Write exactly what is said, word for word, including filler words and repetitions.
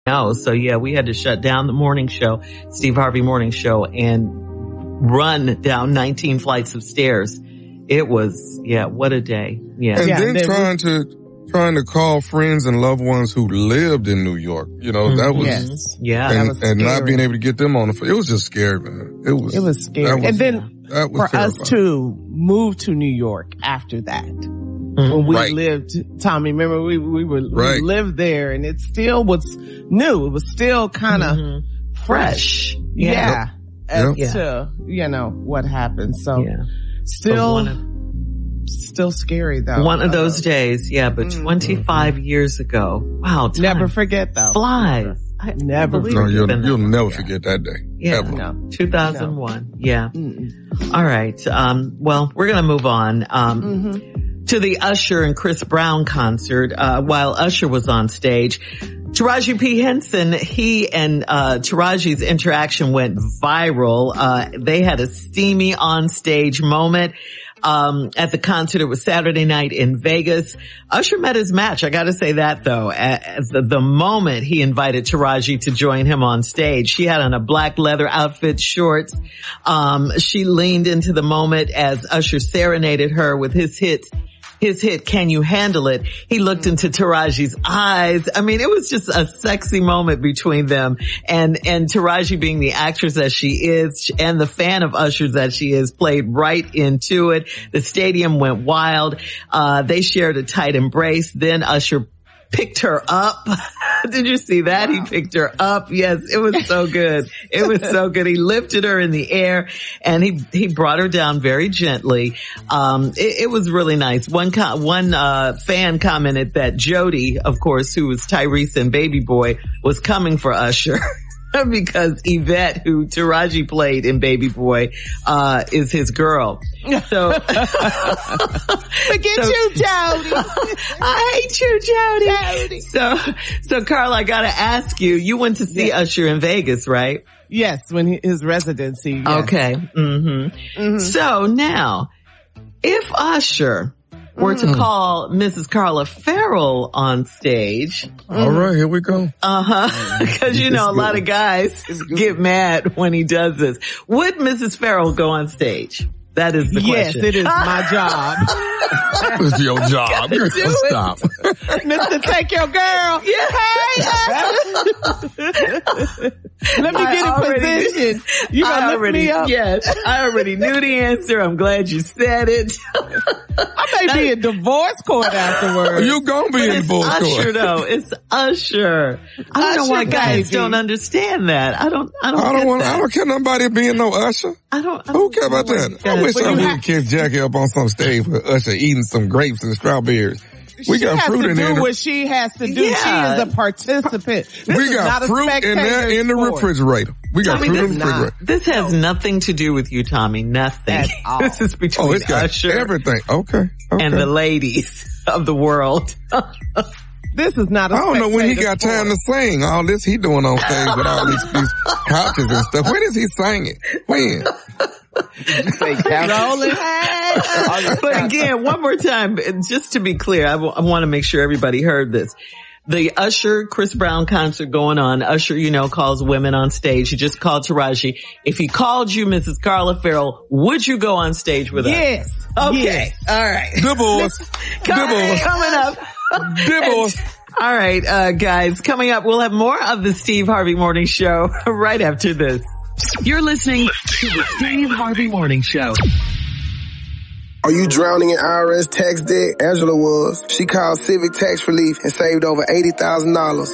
No, so yeah, we had to shut down the morning show, Steve Harvey Morning Show, and run down nineteen flights of stairs. It was, yeah, what a day. Yeah. And yeah, then trying to, trying to call friends and loved ones who lived in New York. You know, that was, yes. yeah, and, that was and not being able to get them on the phone. It was just scary, man. It was, it was scary. Was, and then that was for terrifying. us to move to New York after that. When we right. lived, Tommy, remember we, we were, right. we lived there and it still was new. It was still kind of mm-hmm. fresh. Yeah. yeah. As yep. to, you know, what happened. So yeah. still, so of, still scary though. One of those days. Yeah. But mm-hmm. twenty-five years ago. Wow. Time never forget though. Flies. I never no, you'll, you'll never yeah. forget that day. Yeah. Ever. No. two thousand one. No. Yeah. Mm-mm. All right. Um, well, we're going to move on. Um, mm-hmm. to the Usher and Chris Brown concert, uh, while Usher was on stage. Taraji P. Henson, he and, uh, Taraji's interaction went viral. Uh, they had a steamy on-stage moment. Um, at the concert, it was Saturday night in Vegas. Usher met his match. I gotta say that though. At the, the moment he invited Taraji to join him on stage, she had on a black leather outfit, shorts. Um, she leaned into the moment as Usher serenaded her with his hits. His hit, Can You Handle It? He looked into Taraji's eyes. I mean, it was just a sexy moment between them. And, and Taraji, being the actress that she is and the fan of Usher's that she is, played right into it. The stadium went wild. Uh, they shared a tight embrace. Then Usher picked her up. Did you see that? Wow. He picked her up. Yes, it was so good. It was so good. He lifted her in the air and he, he brought her down very gently. Um, it, it was really nice. One, co- one, uh, fan commented that Jody, of course, who was Tyrese and Baby Boy, was coming for Usher. Because Yvette, who Taraji played in Baby Boy, uh, is his girl. So. Forget so, you, Jody. I hate you, Jody. Jody. So, so Carl, I gotta ask you, you went to see yes. Usher in Vegas, right? Yes, when he, his residency. Yes. Okay. Mm-hmm. Mm-hmm. So now, if Usher were to call Missus Carla Ferrell on stage. All right, here we go. Uh-huh. Because, you know, a lot of guys get mad when he does this. Would Missus Ferrell go on stage? That is the yes, question. Yes, it is my job. It's your job. You're gonna stop. Mister Take Your Girl. Yeah. Hey, let me I get in position. You gonna lift already, me up? Yes, I already knew the answer. I'm glad you said it. I may be in divorce court afterwards. You gonna be but in divorce Usher, court? Usher though. It's Usher. I don't Usher, know why guys baby. don't understand that. I don't. I don't. I don't want. That. I don't care nobody being no Usher. I don't. I don't Who care about that? I wish I would kiss Jackie up on some stage with Usher eating some grapes and strawberries. We she got has fruit to in do there. What she has to do. Yeah. She is a participant. This we is got not fruit a in there in the sport. refrigerator. We got Tommy, fruit in this the refrigerator. Not, this has nothing to do with you, Tommy. Nothing. This is between oh, it's got Usher everything. Okay. okay. and the ladies of the world. This is not a I don't know when he got sport. time to sing. All this he doing on stage with all these, these couches and stuff. When is he singing? When? Did you say rolling? But again, one more time, just to be clear, I, w- I want to make sure everybody heard this. The Usher Chris Brown concert going on. Usher, you know, calls women on stage. He just called Taraji. If he called you Missus Carla Ferrell, would you go on stage with yes. us? Yes. Okay. Yes. All right. Divorce. Divorce. Coming up. Divorce. All right, uh, guys, coming up, we'll have more of the Steve Harvey Morning Show right after this. You're listening to the Steve Harvey Morning Show. Are you drowning in I R S tax debt? Angela was. She called Civic Tax Relief and saved over eighty thousand dollars.